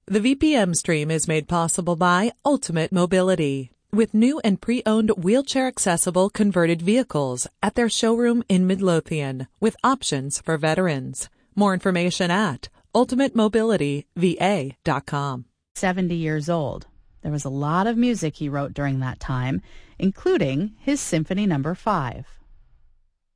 The VPM stream is made possible by Ultimate Mobility, with new and pre-owned wheelchair-accessible converted vehicles at their showroom in Midlothian, with options for veterans. More information at ultimatemobilityva.com. 70 years old. There was a lot of music he wrote during that time, including his Symphony No. 5.